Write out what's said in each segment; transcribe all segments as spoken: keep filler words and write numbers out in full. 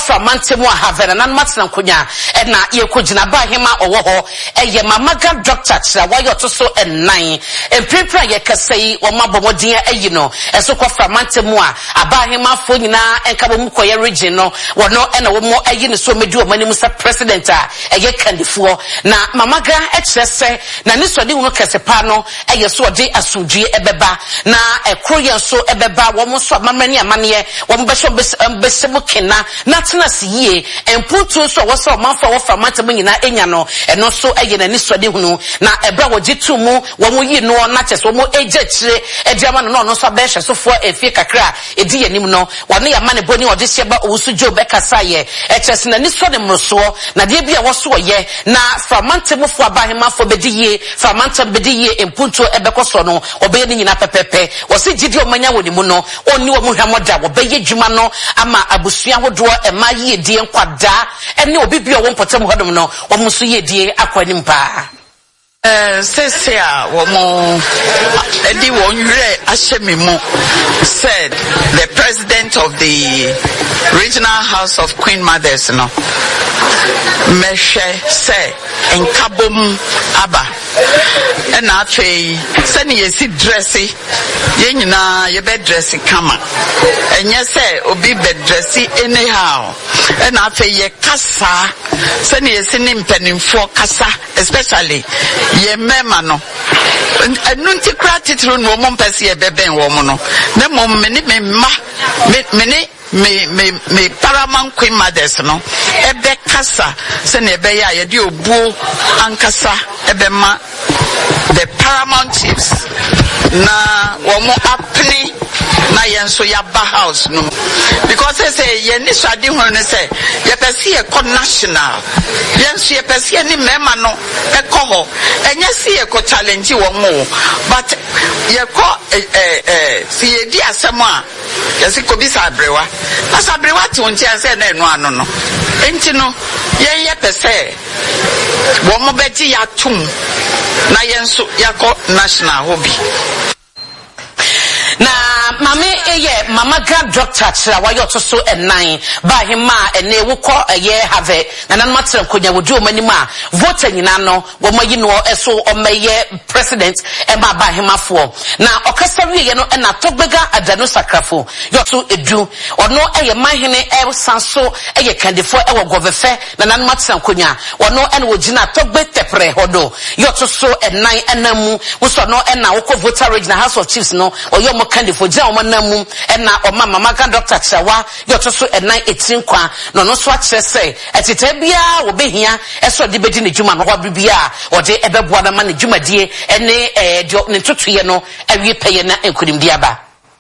from Mantemu Havana and Matsan Kunya and na ye kujina ba hima owo eye mamaga doctor chira wayo to so and nine and prepare ye kasei o mabomodin ayi no enso kwa from Mantemu a aba hima fo nyina enka bo mukoye region no wono e na wo mo ayi ne so medu o mani musa president a eye kandifo na mamaga e kire se na ne so de hu kese pa no eye so de asudue ebeba na ekroye so ebeba wo mo so mamani amane wo mo be so besemu kena na tena siye emputu so wo so manfa wo fa Mantemu nyina enya no eno so eye na ni so de hu no na ebra wo jitu mu wo mo yi no na chese wo mo eje kire ediama no no so be hwe so fo efie kakra edi yanim no wone ya mane boni ode se ba owusu jo be kasa ye e chese na ni so de mroso na de bia wo so ye na fra Mantemu fo abahema fo bediye fra Mantemu bediye emputu ebekoso no obe ni nyina pepepe wo se gidi o manya woni mu no oni wo mu hwamoda wo be ye dwuma no ama abusua hodo ema ye die nkwada ene obi bia wo mpotem hodom no wo muso ye die akwani mpa eh sese a wo mo edi won yure ashemimu said the president of the regional house of Queen Mothers no meshe say enkabom aba ena afei se ne yesi dressi ye nyina ye be dressi kama enye se obi be dressi anyhow ena afei ye kasa se ne yesi ne mpanimfo kasa especially ye mema no enunti kra titru no mo mpese ye beben wo mo no na mo meni me ma meni me me me Paramount Queen Mothers no ebe kasa se na ebe ya ye di obuo ankasa ebe ma the Paramount chiefs na wo mo apni na yenso ya ba house no because they say ye ni swade hu ne say ye pese ye ko national yenso ye pese ni mema no e ko ho enye si ye ko challenge wo mo but ye ko eh eh si ye di asemo a ye si ko bi sa brewa asa brewa ti won ti say na enu anu no enti no ye ye pese wo mo be ti ya tum na yenso ya ko national hobby na mame eye mamaga doctor chira wayo to so nine ba hima ene wo ko eye have na nan matre konya wodi o mani ma vote nyina no wo mayi no eso o meye president e ma ba hima fo na okasa wiye no na togbega adano sakrafo yo to edu ono eye mahene e sanso eye kandifo e wo govefe na nan matre konya ono ene wo gina togbe tepre hodo yo to so nine enamu wo so no e na wo ko voter regional house of chiefs no oyo mo kandifo ja o manamu e na o mama mamaga doctor chawa yo to so nine eighteen kwa no no so akire say etete bia wo behia e so de bedi ne djuma no ho bibia o de ebeboa na ma ne djumadie ene eh ne totoye no awie peye na enkudim aba.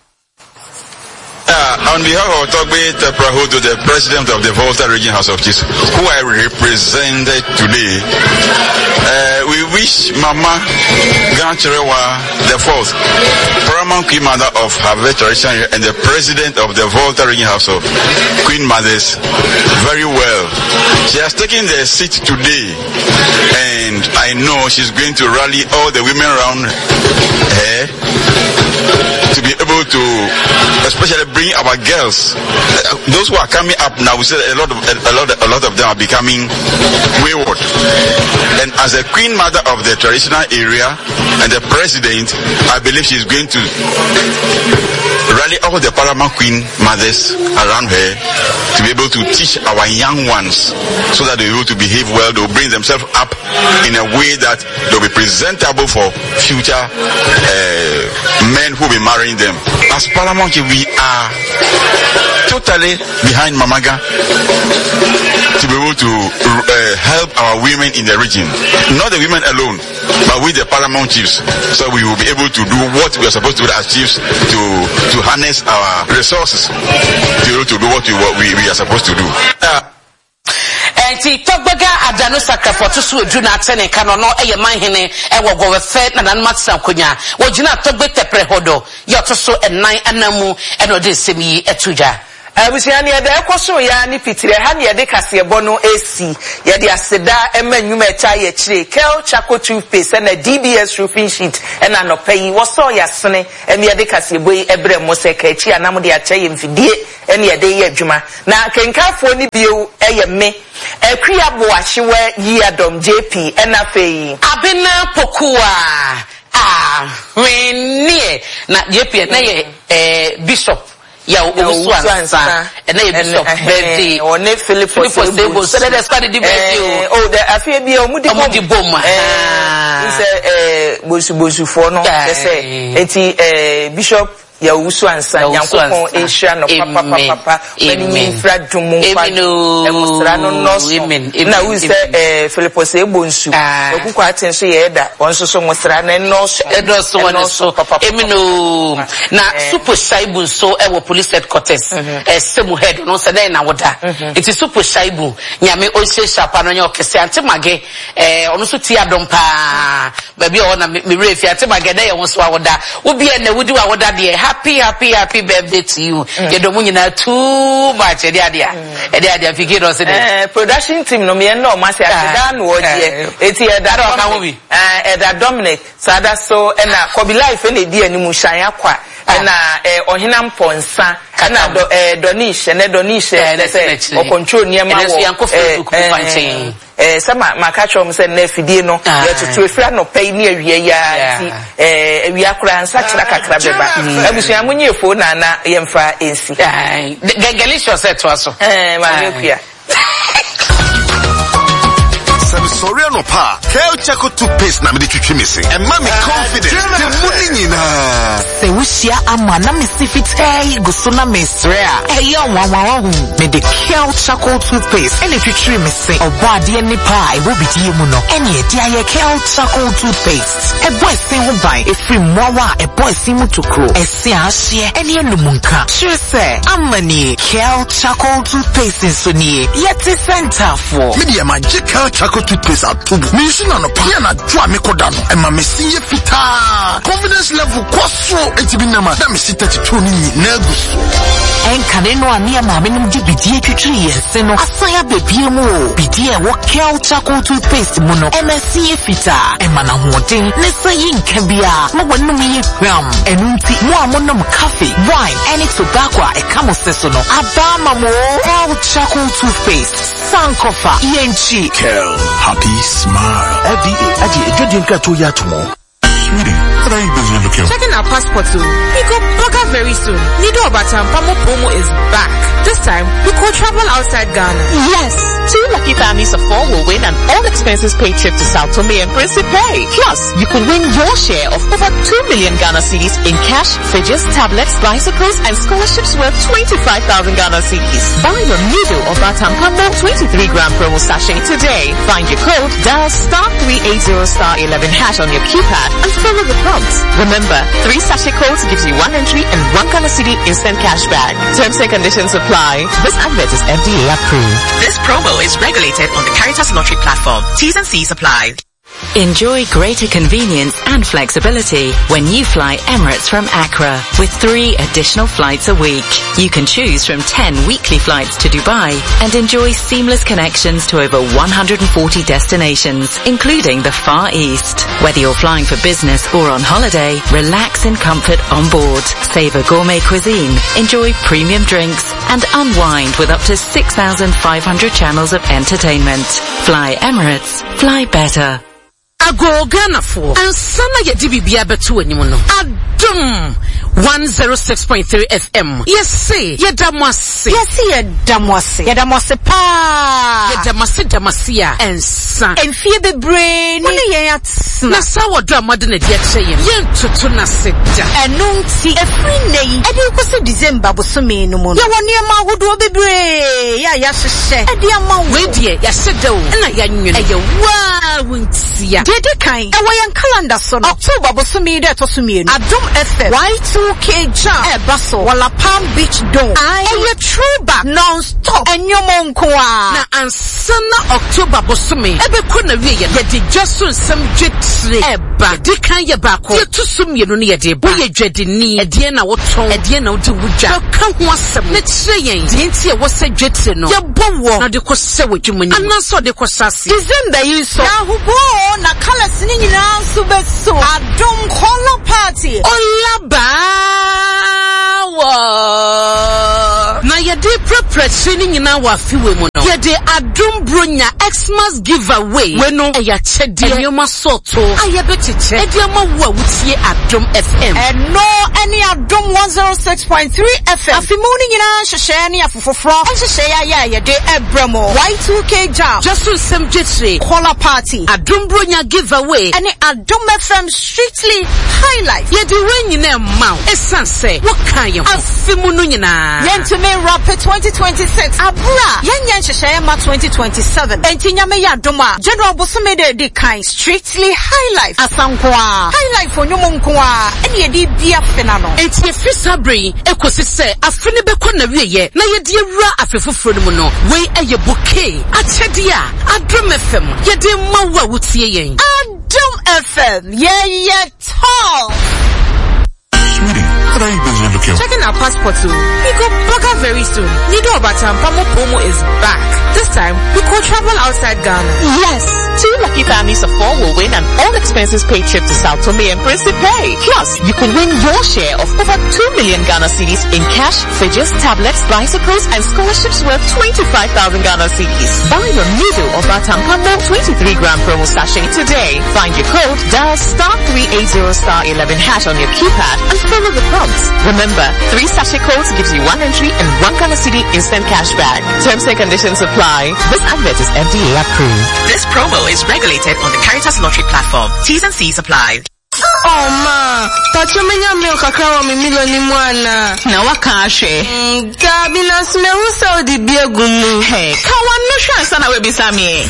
Uh, on behalf of Togbe Teprahodo, the President of the Volta Region House of Chiefs, who I represented today, uh, we wish Mama Gancherewa the Fourth, Paramount Queen Mother of Harvest Tradition and the President of the Volta Region House of Queen Mothers very well. She has taken the seat today, and I know she's going to rally all the women around her to be able to, especially bring our girls, those who are coming up now. We say a lot of a lot a lot of them are becoming wayward, and as a Queen Mother of the traditional area and the President, I believe she's going to rally all the Paramount Queen Mothers around her to be able to teach our young ones so that they'll be able to behave well. They'll bring themselves up in a way that they'll be presentable for future uh, men who will be marrying them. As Paramount, we are totally behind Mamaga to be able to uh, help our women in the region. Not the women alone, but with the Paramount chiefs. So we will be able to do what we are supposed to do as chiefs to to harness our resources to be able to do what we, what we, we are supposed to do. Uh, Enti togbega adano sakrafo to so edu na atene ka no no eye manhene e wo gowefe na nan matsa konya wo gina togbe tepre hodo yo to so enan anamu e no de semi etuja Abusiani ya da ekoso ya ni pitire ha ne de kasebo no esi ya de aseda emanyuma echa ye chire Kel Chaco toothpaste na D B S roofing sheet na no pay wo so ya sene em ya de kasebo yi ebre mo se ka echi anam de acha ye mfidie ene ya de ye adwuma na kenkafo ni bio eye me akua bo ahyewe yi adom J P na fei abena pokua ah when na J P na ye eh bishop ya Obusuansa and na bishop birthday on Philip Osebo so let us start the birthday oh the afia bi omudi bom eh say eh bosu bosu for no say enti eh bishop ya Obusuansa yankopon ehia no papa papa papa when me fra dwumu fa emusra no no na we say eh Philip Osebo nsu okuko atenso ye da onso so musra na no so edo so won so emino na super shaibu so e wo police headquarters eh semu head no say na woda it is super shaibu nyame o hye shapa no nya okese antemage eh ono so ti adom pa ba bi o na me refi antemage na ye wo so awoda wo bi na wudi wa woda de happy happy happy birthday to you ye do mu nyina too much e de ade a e de ade a figure us eh production team no me no ma say aseda no odie eti e da ka ho bi eh e da Dominic sada so e na Kobi life e na di animu hyan akwa e na eh ohina mponsa na do eh Donisha ne Donisha say o control niam wo eh sama makachom say na fidie no ye tutu efira no pay ni awie ya ti eh awie akura nsa kira kakra beba abusuan munye fo na na yemfa ensi delicious to aso eh ma mekua Sorry no pa Kel Chaco toothpaste na me de twitwi me se and ma me confident the money nyina se wushia ama na me sifitei guso na me srea e yo wanwa hu me de Kel Chaco toothpaste and twitwi me se obade ni pa e wo bidie mu no ene e dia ye Kel Chaco toothpaste e boy sin ho bai e free mwawa e boy sin mu tokro e se ahye ene enumunka sure say amani Kel Chaco toothpaste so ni yet center for media magic Kel Chaco toothpaste atubu me use na no pa na dwa me koda no e ma me sinye fita confidence level kwaso etibi na ma na me sit thirty-two ni na gusu en kane no ani ma me num di bidie twitwi yese no asan ya bebie mu o bidie wo Kel Chaco toothpaste mu no e ma sinye fita e ma na hoden ne sayi nka bia mo wonum yi hwam enunti mo amonum coffee wine any tobacco e kamo seso no abama mo Kel Chaco toothpaste sankofa yenchi Kel happy smile every aji ejodin ka to ya tomo what are you busy looking? Checking our passport too. We go bugger very soon. Nido Obatam Pamo promo is back. This time, we could travel outside Ghana. Yes! Two lucky families of four will win an all-expenses paid trip to Sao Tome and Principe. Plus, you could win your share of over two million Ghana cedis in cash, fridges, tablets, bicycles, and scholarships worth twenty-five thousand Ghana cedis. Buy your Nido Obatam Pamo twenty-three gram promo sachet today. Find your code, dial star three eighty star eleven hash on your keypad, and follow the prompts. Remember, three sachet codes gives you one entry and one Ghana cedi instant cash back. Terms and conditions apply. This advert is F D A approved. This promo is regulated on the Caritas Lottery platform. T's and C's apply. Enjoy greater convenience and flexibility when you fly Emirates from Accra with three additional flights a week. You can choose from ten weekly flights to Dubai and enjoy seamless connections to over one hundred forty destinations, including the Far East. Whether you're flying for business or on holiday, relax in comfort on board. Savor gourmet cuisine, enjoy premium drinks, and unwind with up to six thousand five hundred channels of entertainment. Fly Emirates. Fly better. Ago Ghana for and sana ya dibi bia betu animu no adum one oh six point three F M. Yes say ye damwase yes ye damwase ye damwase pa ye damwase damasia ensa enfie bebre ni ye yat na sa wodo amade na dia kye ye ye ntutu na seda enunti every nay e dey ko se December bosome no mu ye woni ma wodo bebre ye ya ya hye e dia ma we die ya hyedew na ya nwene e ye wa wuntia dede kan e wo yan calendar so no October bosumi de to sumi enu Adom F M Y two K jam e baso wala Palm Beach Dome e ye true back non stop enyomo nko a na ansana October bosumi e be ko na wie ye ye de dwaso nsem dwetire e ba de kan ye ba ko ye to sumi enu ne ye de ba wo ye dwede ni e de na wo ton e de na wo de wudwa ka ho asem ne kire yen de ntie wo se dwetire no ye bowo na de ko se wodwumani anaso de ko sase December yi so na hubo na colors ni nyina so beso Adom color party olaba wa na ye de preparation ni nyina wa fiwe mu no ye de Adom bronya Xmas giveaway we no e ya chede nyoma soto aye bechiche e de ma wo awutie Adom F M and no any Adom one oh six point three F M afimu ni nyina hwehwe ni afofofro hwehwe ya ya ye de ebremo Y two K jam just so sem jetri color party Adom bronya giveaway and Adom F M strictly highlight ye de we nyina ma esanse wo kan ye afimu no nyina yentime rapid twenty twenty-six abra yenyen hwehwe ma twenty twenty-seven entinyame ya Adom a general bosome de de kan strictly highlight asankwa highlight for nyomo nkoa ene ye di bia fena no enti e fisa brain ekosi se afene be kwa na wieye na ye de wura afefoforo no mu no we eye bouquet achede a Adom F M ye de mawa wutie yen Adom F M yeah yeah tall Sweetie, what are you busy looking? Checking our passport too. We go Boga very soon. Nido Obatam Pamo Pomo is back. This time, we go travel outside Ghana. Yes! Two lucky families of four will win an all-expenses paid trip to Sao Tome and Principe. Plus, you could win your share of over two million Ghana cedis in cash, fridges, tablets, bicycles, and scholarships worth twenty-five thousand Ghana cedis. Buy your Nido Obatam Pamo twenty-three gram promo sachet today. Find your code, dial star three eighty star eleven hash on your keypad, and follow the prompts. Remember, three sachet codes gives you one entry and one Ghana cedi instant cash back. Terms and conditions apply. This advert is F D A approved. This promo is regulated on the Caritas Lottery platform. T's and C's apply. Oh ma, tachomenya milk akawa mimilo ni mwana. Na wakashe. Mm, gabi na smehusa odibie gumu. Hey, kawa no chance na webisami.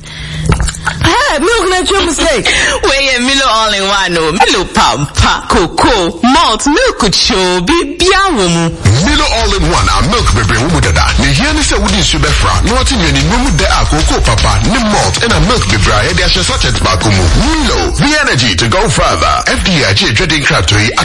Hey, milk na chum mistake. Weye Milo all in one no. Milo pampa, cocoa, malt, milk cho, bibia wumu. Milo all in one a milk baby wumu dada. Ni hiani se wudi subefra. No ati ni numu de a cocoa papa, ni malt, and a milk baby a yedi ashe sachet bakumu. Milo, the energy to go further. F D I J trading crab to